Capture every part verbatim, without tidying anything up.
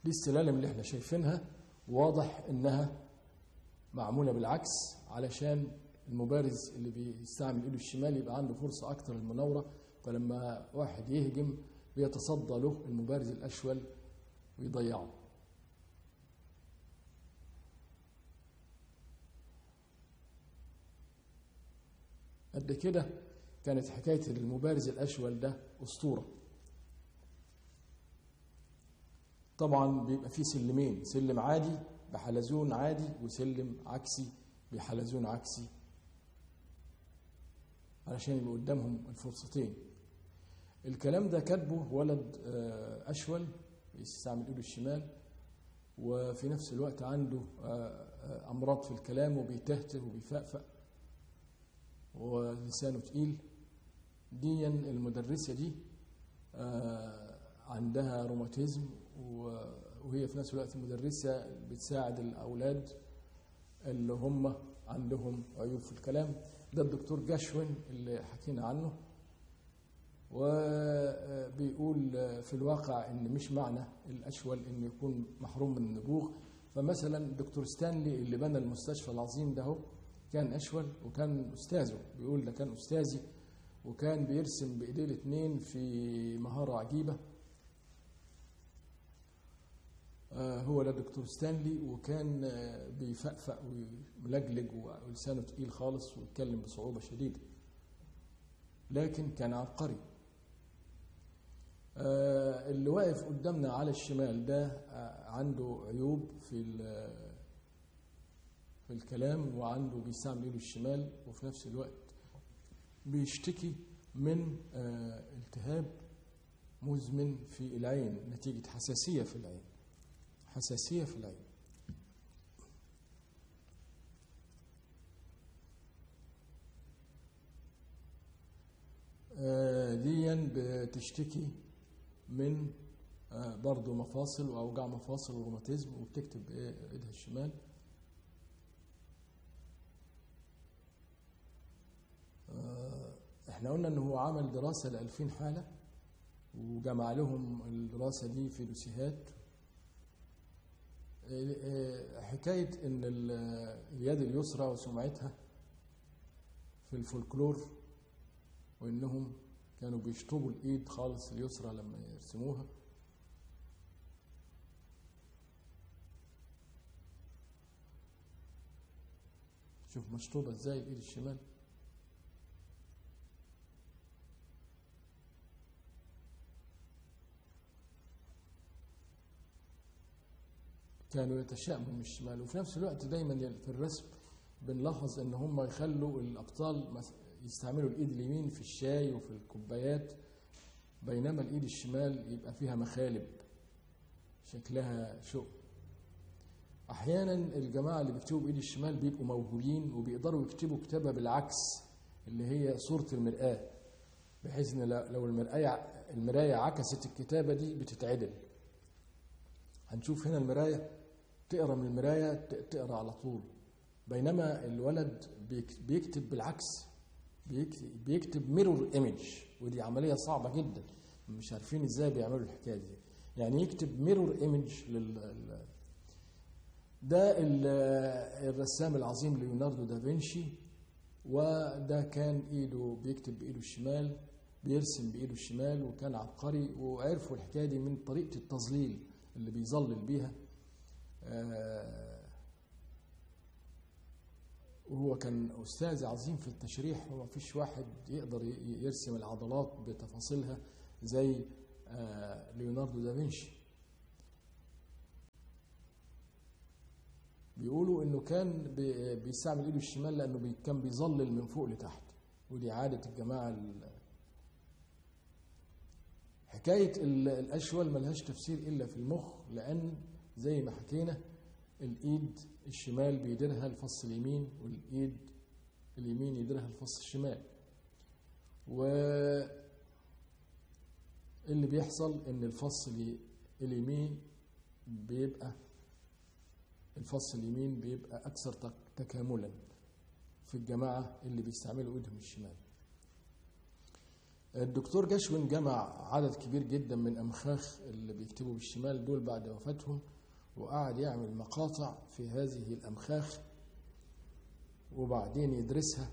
دي السلالم اللي احنا شايفينها واضح انها معمولة بالعكس علشان المبارز اللي بيستعمل ايده الشمال يبقى عنده فرصة اكتر للمناورة، فلما واحد يهجم بيتصدى له المبارز الاشول ويضيعه. قد كده كانت حكاية المبارز الاشول ده اسطورة. طبعا بيبقى فيه سلمين، سلم عادي بحلزون عادي وسلم عكسي بحلزون عكسي علشان يبقى قدامهم الفرصتين. الكلام ده كاتبه ولد أشول بيستعمل ايده الشمال، وفي نفس الوقت عنده أمراض في الكلام وبيتهته وبيفقفق ولسانه تقيل. دي المدرسة دي عندها روماتيزم، وهي في نفس الوقت مدرسة بتساعد الأولاد اللي هم عندهم عيوب في الكلام. ده الدكتور جاشوين اللي حكينا عنه، وبيقول في الواقع ان مش معنى الأشول ان يكون محروم من النبوغ. فمثلا دكتور ستانلي اللي بنى المستشفى العظيم ده هو كان أشول وكان أستاذه، بيقول ده كان أستاذي وكان بيرسم بإيديه الاثنين في مهارة عجيبة. هو ده دكتور ستانلي، وكان بيفقفق وملجلج ولسانه تقيل خالص ويتكلم بصعوبة شديدة، لكن كان عبقري. اللي واقف قدامنا على الشمال ده عنده عيوب في في الكلام وعنده بيستعمل ايده الشمال، وفي نفس الوقت بيشتكي من التهاب مزمن في العين نتيجة حساسية في العين حساسية في العين. ديا بتشتكي من برضو مفاصل وأوجاع مفاصل وروماتيزم، وبتكتب بإيدها الشمال. احنا قلنا انه هو عمل دراسة لألفين حالة وجمع لهم الدراسة دي في دوسيهات. حكاية ان اليد اليسرى وسمعتها في الفولكلور، وانهم كانوا بيشطبوا الايد خالص اليسرى لما يرسموها. شوف مشطوبة ازاي الايد الشمال. كانوا يتشائموا من الشمال. وفي نفس الوقت دايما في الرسم بنلاحظ ان هم يخلوا الابطال يستعملوا الايد اليمين في الشاي وفي الكوبايات، بينما الايد الشمال يبقى فيها مخالب شكلها شوق. احيانا الجماعه اللي بيكتبوا بايد الشمال بيبقوا موهوبين وبيقدروا يكتبوا كتابه بالعكس اللي هي صوره المرآة، بحيث ان لو المرآة المرايه عكست الكتابه دي بتتعدل. هنشوف هنا المرايه تقرا من المرايه تقرا على طول، بينما الولد بيكتب بالعكس، بيكتب ميرور ايمج، ودي عمليه صعبه جدا مش عارفين ازاي بيعملوا الحكايه دي. يعني يكتب ميرور ايمج لل ده الرسام العظيم ليوناردو دافنشي، وده كان ايده بيكتب بايده الشمال، بيرسم بايده الشمال، وكان عبقري. وعرفوا الحكايه دي من طريقه التظليل اللي بيظلل بيها. وهو كان أستاذ عظيم في التشريح، وما فيش واحد يقدر يرسم العضلات بتفاصيلها زي ليوناردو دافنشي. بيقولوا انه كان بيستعمل ايده الشمال لانه كان بيظلل من فوق لتحت، ودي عادة الجماعة. حكاية الأشول ملهاش تفسير إلا في المخ، لأن زي ما حكينا الإيد الشمال بيديرها الفص اليمين، والإيد اليمين يديرها الفص الشمال. واللي بيحصل إن الفص اليمين بيبقى الفص اليمين بيبقى أكثر تكاملا في الجماعة اللي بيستعملوا إيدهم الشمال. الدكتور جاشوين جمع عدد كبير جدا من أمخاخ اللي بيكتبوا بالشمال دول بعد وفاتهم، وقعد يعمل مقاطع في هذه الأمخاخ وبعدين يدرسها.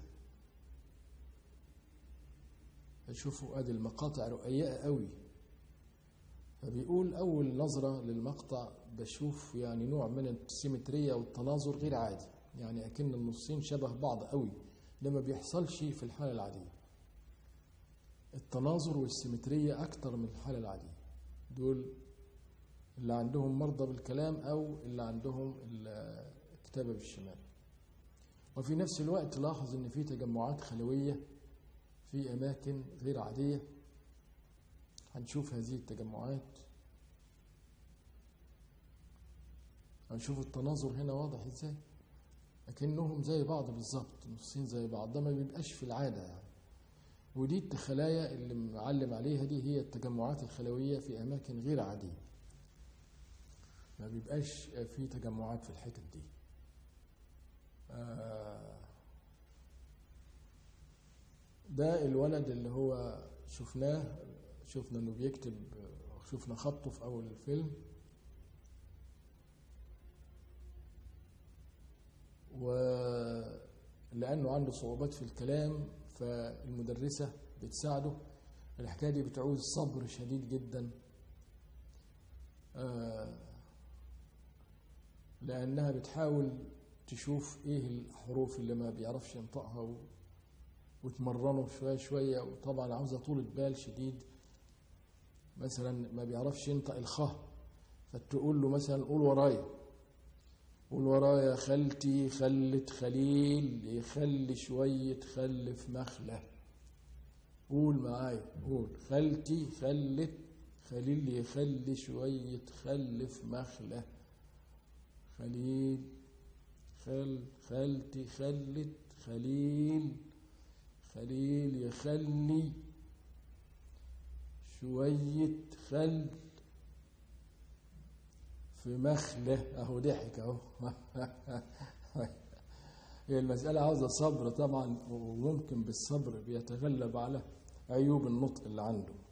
شوفوا ادي المقاطع رقيقة قوي. فبيقول أول نظرة للمقطع بشوف يعني نوع من السيمترية والتناظر غير عادي، يعني أكن النصين شبه بعض قوي، ده ما بيحصلش في الحالة العادية. التناظر والسيمترية أكتر من الحالة العادية. دول اللي عندهم مرضى بالكلام أو اللي عندهم الكتابة بالشمال. وفي نفس الوقت لاحظ إن في تجمعات خلوية في أماكن غير عادية. هنشوف هذه التجمعات، هنشوف التناظر هنا واضح ازاي، لكنهم زي بعض بالظبط، نصين زي بعض. ده ما بيبقاش في العادة يعني. ودي التخلايا اللي معلم عليها دي هي التجمعات الخلوية في أماكن غير عادية، ما بيبقاش في تجمعات في الحتت دي. ده الولد اللي هو شفناه، شفنا انه بيكتب، شفنا خطه في اول الفيلم، ولانه عنده صعوبات في الكلام فالمدرسة بتساعده. الحكاية دي بتعوز صبر شديد جدا، لانها بتحاول تشوف ايه الحروف اللي ما بيعرفش ينطقها وتمرنه شوية شوية، وطبعا عاوزة طولة بال شديد. مثلا ما بيعرفش ينطق الخاء، فتقول له مثلا قول ورايا، قول ورايا خالتي خلت خليل يخلي شوية خل في مخلة. قول معايا، قول خالتي خلت خليل يخلي شوية خل في مخلة. خليل خل خالتي خلت خليل خليل يخلي شوية خل في مخلة. اهو ضحك اهو. هي المسألة عاوزة صبر طبعا، وممكن بالصبر بيتغلب على عيوب النطق اللي عنده.